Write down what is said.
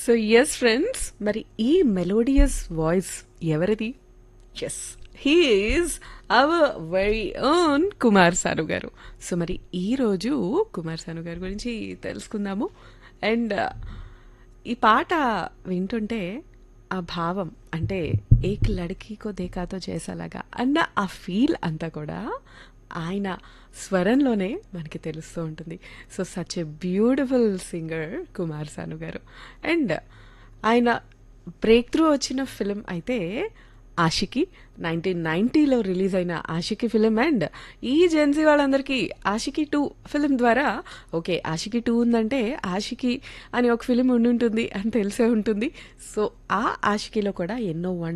So yes friends, మరి ఈ melodious voice ఎవరిది? Yes, he is our very own Kumar సాను గారు. సో మరి ఈరోజు కుమార్ సాను గారి గురించి తెలుసుకుందాము. అండ్ ఈ పాట వింటుంటే ఆ భావం అంటే ఏక్ లడ్కీకో దేకాతో చేసేలాగా అన్న ఆ ఫీల్ అంతా కూడా ఆయన స్వరంలోనే మనకి తెలుస్తూ ఉంటుంది. So such a beautiful singer Kumar సాను గారు. అండ్ ఆయన బ్రేక్ త్రూ వచ్చిన ఫిలిం అయితే ఆషికి, 1990లో రిలీజ్ అయిన ఆషికి ఫిలిం. అండ్ ఈ జెన్సీ వాళ్ళందరికీ ఆషికి 2 ఫిలిం ద్వారా ఓకే ఆషికి 2 ఉందంటే ఆషికి అని ఒక ఫిలిం ఉండి ఉంటుంది అని తెలిసే ఉంటుంది. సో ఆ ఆషికిలో కూడా ఎన్నో